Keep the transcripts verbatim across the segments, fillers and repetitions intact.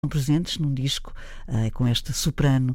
presentes num disco uh, com esta soprano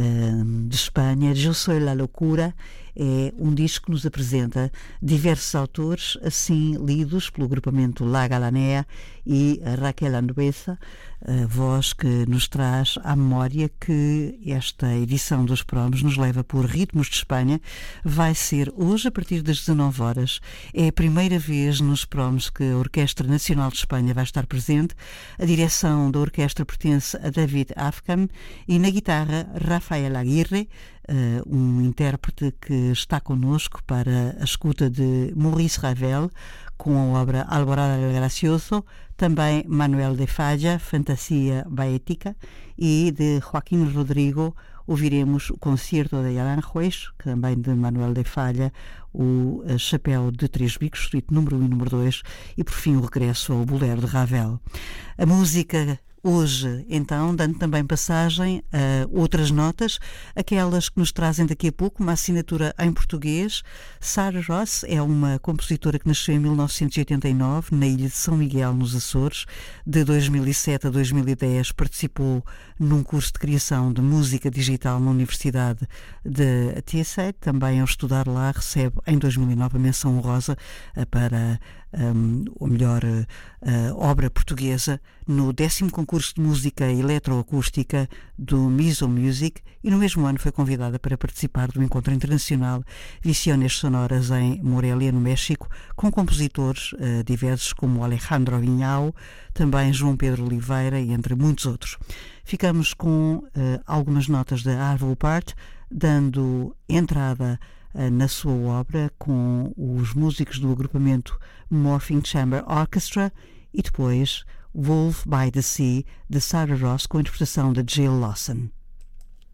uh, de Espanha. Eu Soy la Locura é um disco que nos apresenta diversos autores, assim lidos pelo agrupamento La Galanea e Raquel Andueza, a voz que nos traz à memória que esta edição dos Promos nos leva por ritmos de Espanha. Vai ser hoje a partir das dezanove horas. É a primeira vez nos Promos que a Orquestra Nacional de Espanha vai estar presente. A direção da orquestra pertence a David Afkam e na guitarra Rafael Aguirre, Uh, um intérprete que está connosco para a escuta de Maurice Ravel com a obra Alborada del Gracioso, também Manuel de Falla, Fantasia Baética, e de Joaquim Rodrigo ouviremos o concerto de Aranjuez, também de Manuel de Falla, o Chapéu de Três Bicos, suíte número um e número dois, e por fim o regresso ao Bolero de Ravel. A música hoje, então, dando também passagem a outras notas, aquelas que nos trazem daqui a pouco uma assinatura em português. Sarah Ross é uma compositora que nasceu em mil novecentos e oitenta e nove na ilha de São Miguel, nos Açores. De dois mil e sete a dois mil e dez participou num curso de criação de música digital na Universidade de T S A. Também ao estudar lá recebe em dois mil e nove a menção honrosa para Um, a melhor uh, obra portuguesa no décimo concurso de música eletroacústica do Miso Music, e no mesmo ano foi convidada para participar do encontro internacional Visiones Sonoras em Morelia, no México, com compositores uh, diversos como Alejandro Viñao, também João Pedro Oliveira e entre muitos outros. Ficamos com uh, algumas notas da Arvo Part, dando entrada na sua obra com os músicos do agrupamento Morphing Chamber Orchestra, e depois Wolf by the Sea, de Sarah Ross, com a interpretação de Jill Lawson.